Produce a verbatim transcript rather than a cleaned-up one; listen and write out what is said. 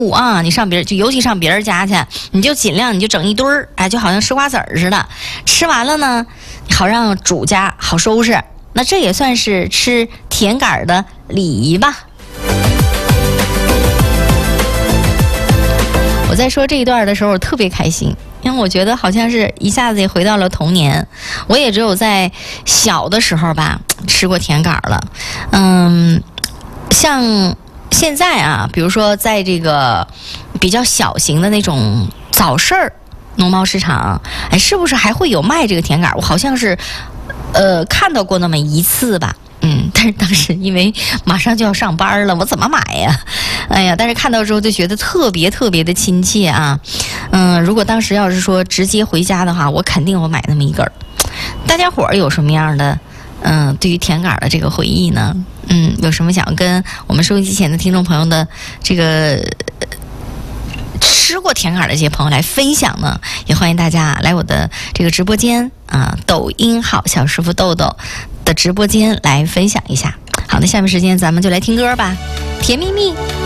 啊，你上别人就尤其上别人家去，你就尽量你就整一堆儿，哎，就好像吃瓜子儿似的。吃完了呢，好让主家好收拾。那这也算是吃甜杆的礼仪吧。我在说这一段的时候，我特别开心，因为我觉得好像是一下子也回到了童年。我也只有在小的时候吧吃过甜杆了，嗯，像。现在啊，比如说在这个比较小型的那种早市儿农贸市场，哎，是不是还会有卖这个甜杆？我好像是呃看到过那么一次吧，嗯，但是当时因为马上就要上班了，我怎么买呀？哎呀，但是看到之后就觉得特别特别的亲切啊，嗯，如果当时要是说直接回家的话，我肯定我买那么一根儿。大家伙儿有什么样的嗯对于甜杆的这个回忆呢？嗯，有什么想跟我们收音机前的听众朋友的这个吃过甜杆的这些朋友来分享呢？也欢迎大家来我的这个直播间啊，抖音号小师傅豆豆的直播间来分享一下。好，那下面时间咱们就来听歌吧，《甜蜜蜜》。